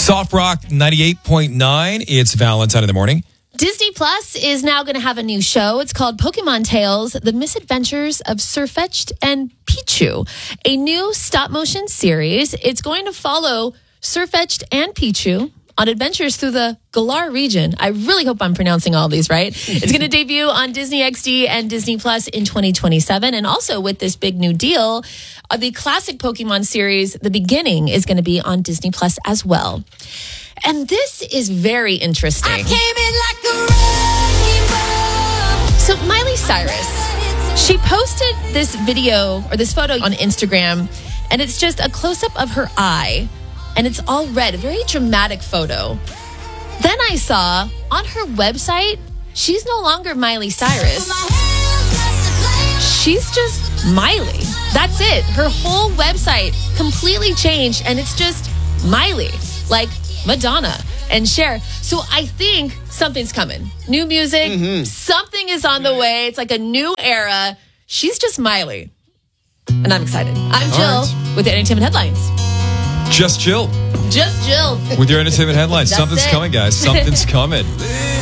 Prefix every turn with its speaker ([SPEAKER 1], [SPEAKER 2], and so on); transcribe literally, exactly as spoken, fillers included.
[SPEAKER 1] Soft Rock ninety-eight point nine. It's Valentine in the morning.
[SPEAKER 2] Disney Plus is now going to have a new show. It's called Pokemon Tales, The Misadventures of Sirfetch'd and Pichu, a new stop-motion series. It's going to follow Sirfetch'd and Pichu on adventures through the Galar region. I really hope I'm pronouncing all these right. It's going to debut on Disney X D and Disney Plus in twenty twenty-seven. And also with this big new deal, uh, the classic Pokemon series, The Beginning, is going to be on Disney Plus as well. And this is very interesting.
[SPEAKER 3] I came in like a wrecking ball.
[SPEAKER 2] So Miley Cyrus, she posted this video or this photo on Instagram, and it's just a close-up of her eye, and it's all red, a very dramatic photo. Then I saw on her website, she's no longer Miley Cyrus. She's just Miley. That's it. Her whole website completely changed, and it's just Miley, like Madonna and Cher. So I think something's coming. New music, mm-hmm. Something is on the way. It's like a new era. She's just Miley. And I'm excited. I'm Jill right. with the Entertainment Headlines.
[SPEAKER 1] Just Jill.
[SPEAKER 2] Just Jill.
[SPEAKER 1] With your Entertainment Headlines.
[SPEAKER 2] That's
[SPEAKER 1] Something's
[SPEAKER 2] it.
[SPEAKER 1] coming, guys. Something's coming.